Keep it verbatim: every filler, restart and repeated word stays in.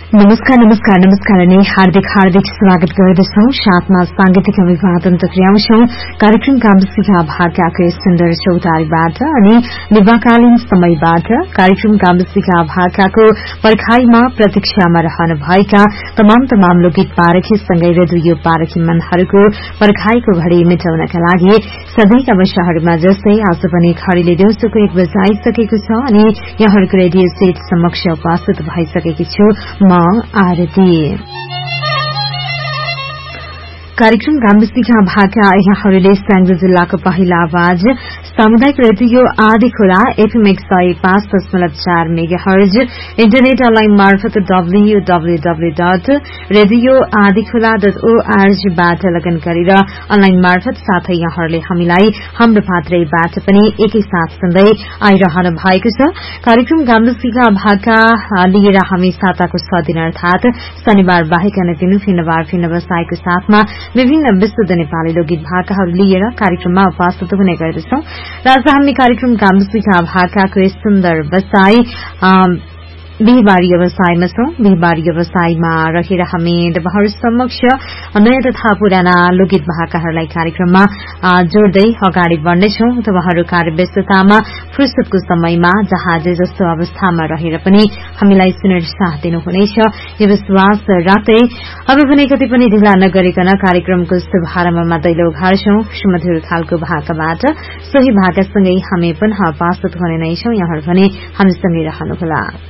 नमस्कार नमस्कार नमस्कार अनि हार्दिक हार्दिक स्वागत गर्दछौ। साथमा सांगीतिक अभिवादन टक्र्याउँछौ कार्यक्रम गाम्बुसिका भाकाको सुन्दर चौतारीबाट अनि निवाकालीन समयबाट कार्यक्रम गाम्बुसिका भाकाको पर्खाईमा प्रतीक्षामा रहनुभएका तमाम तमाम लोकगीत पारखीसँगै रेडियो पारखी मनहरूको पर्खाईको घड़ी मेटाउनका लागि सधैँका वर्षहरूमा जस्तै आज पनि घड़ीले दिउँसोको एक बजाइसकेको छ अनि यहाँहरूको रेडियो सेट समक्ष उपस्थित भइसकेकी छु म आरती। कार्यक्रम गाम्बुसिका भाका यहाँहरूले स्याङ्जा जिल्लाको पहिला आवाज सामुदायिक रेडियो आदि खोला एफएम एक सय पाँच दशमलव चार मेगा हर्ज इन्टरनेट अनलाइन मार्फत W W W dot radio आदि खोला डट ओआरजीबाट लगन गरेर अनलाइन मार्फत साथै यहाँहरूले हामीलाई हाम्रो पात्रैबाट पनि एकैसाथ सुन्दै आइरहनु भएको छ। कार्यक्रम गाम्बुसिका भाका लिएर हामी साताको छ दिन अर्थात शनिबार बाहेक अन्य दिन फिनबार फिन बसाईको साथमा विभिन्न विशुद्ध नेपाली लोकगीत भाकाहरू लिएर कार्यक्रममा उपस्थित हुने गर्दछौं। र आज हामी कार्यक्रम गाम्बुसिका भाकाको सुन्दर बसाई बिहीबारी व्यवसायमा छौं। बिहीबारी व्यवसायमा रहेर हामी तपाईहरु समक्ष नयाँ तथा पुराना लोकगीत भाकाहरूलाई कार्यक्रममा जोड्दै अगाडि बढ्नेछौं। तपाईहरु कार्यव्यस्ततामा फुर्सदको समयमा जहाँ जे जस्तो अवस्थामा रहेर पनि हामीलाई सुनेर साथ दिनुहुनेछ यो विश्वास राख्दै अब भने कति पनि ढिला नगरिकन कार्यक्रमको शुभारम्भमा दैलो उघार्छौं सुमधुर खालको भाकाबाट। सोही भाकासँगै हामी पुनः उपस्थित हुने नै छौं। यहाँहरू भने हामीसँगै रहनुहोला।